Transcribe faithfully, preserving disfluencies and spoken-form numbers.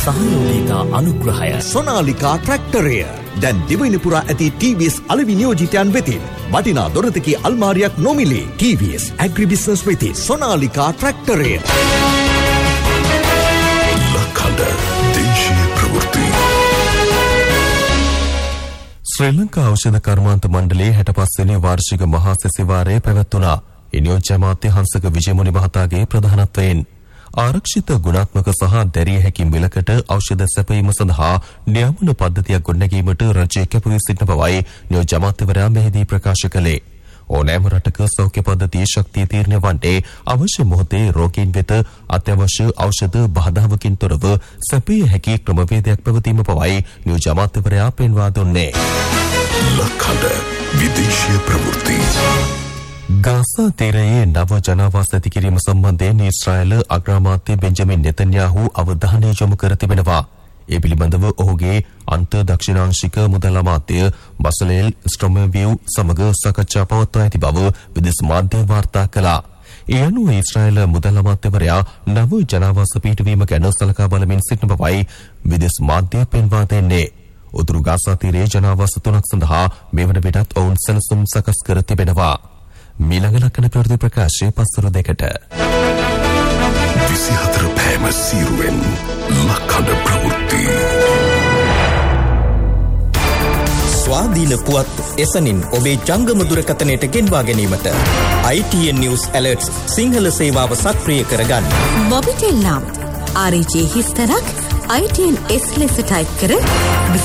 සහයෝගිතා අනුග්‍රහය සොනාලිකා ට්‍රැක්ටරය දැන් දිවයින පුරා ඇති ටී වී එස් අලෙවි නියෝජිතයන් වෙතින් වටිනා දොරතකී අල්මාරියක් නොමිලේ. ටී වී එස් ඇග්‍රිබිස්නස් වෙතින් සොනාලිකා ට්‍රැක්ටරය. ලක්හඬ දේශීය ප්‍රවෘත්ති. ශ්‍රී ලංකා ඖෂධ කර්මාන්ත මණ්ඩලයේ හැටපස් වෙනි වාර්ෂික මහා සැසිවාරය පැවැත්වුණා. නියෝජ්‍ය අමාත්‍ය හංසක විජයමුනි මහතාගේ ප්‍රධානත්වයෙන් ආරක්ෂිත ගුණාත්මක සහ දැරිය හැකි මිලකට ඖෂධ සැපයීම සඳහා නියමන පද්ධතියක් ගොඩනැගීමට රජය කැප වී සිටින බවයි නියෝජ්‍ය අමාත්‍යවරයා මෙහිදී ප්‍රකාශ කළේ. ඕනෑම රටක සෞඛ්‍ය පද්ධතියේ ශක්තිය තීරණය වන්නේ අවශ්‍ය මොහොතේ රෝගීන් වෙත අත්‍යවශ්‍ය ඖෂධ බාධාවකින් තොරව සැපිය හැකි ක්‍රමවේදයක් පැවතීම බවයි නියෝජ්‍ය අමාත්‍යවරයා පෙන්වා දුන්නේ. ලක්හඬ විදේශීය ප්‍රවෘත්ති. ගාසා තීරයේ නව ජනාවාස ඇති කිරීම සම්බන්ධයෙන් ඊශ්‍රායල අග්‍රාමාත්‍ය බෙන්ජමින් නෙතන්යාහු අවධානය යොමු කර තිබෙනවා. ඒ පිළිබඳව ඔහුගේ අන්ත දක්ෂිණාංශික මුදල් අමාත්‍ය බසලේල් ස්ට්‍රොමවිව් සමග සාකච්ඡා පවත්වා ඇති බව විදේශ මාධ්‍ය වාර්තා කළා. ඒ අනුව ඊශ්‍රායල මුදල් අමාත්‍යවරයා නව ජනාවාස පිහිටවීම ගැන සලකා බලමින් සිටින බවයි විදේශ මාධ්‍ය පෙන්වා දෙන්නේ. උතුරු ගාසා තීරයේ ජනාවාස තුනක් සඳහා මෙවන විටත් ඔවුන් සැලසුම් සකස් කර තිබෙනවා. මීළඟ ලක්කන ප්‍රවෘත්ති ප්‍රකාශය පස්වරු දෙකට. විසිහතර පෑම සීරුවෙන් ලක්කඩ ප්‍රවෘත්ති. ස්වාධීන පුවත් එසනින් ඔබේ ජංගම දුරකථනයට ගෙන්වා ගැනීමට I T N News Alerts Sinhala සේවාව සක්‍රිය කරගන්න. මොබිටෙල් නම් R J හිස්තරක් I T N S ලෙස ටයිප් කර